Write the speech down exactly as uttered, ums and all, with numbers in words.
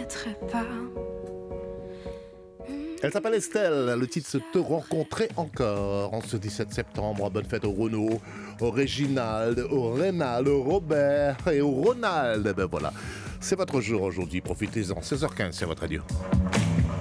reconnaîtrais pas. Elle s'appelle Estelle, le titre c'est Te rencontrer encore en ce dix-sept septembre. Bonne fête au Renaud, au Réginald, au Rénal, au Robert et au Ronald. Ben voilà, c'est votre jour aujourd'hui, profitez-en. seize heures quinze, c'est votre radio.